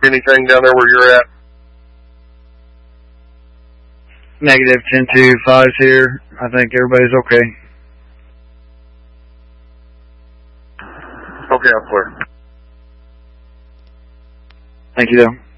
anything down there where you're at? Negative 10-2, 5's here. I think everybody's okay. Okay, I'm clear. Thank you, though.